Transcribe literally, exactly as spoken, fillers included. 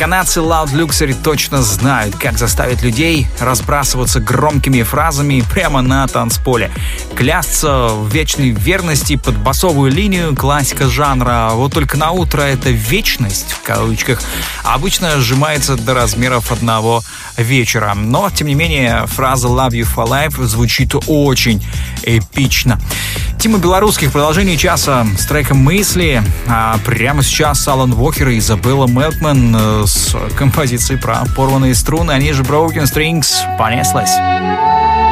Канадцы Loud Luxury точно знают, как заставить людей разбрасываться громкими фразами прямо на танцполе. Клясться в вечной верности под басовую линию — классика жанра. Вот только на утро эта вечность, в кавычках, обычно сжимается до размеров одного вечера. Но, тем не менее, фраза «Love you for life» звучит очень эпично. Тема белорусских, продолжение часа с треком «Мысли». А прямо сейчас Алан Уокер и Изабелла Мелкман с композицией про порванные струны, они же Broken Strings. Понеслась.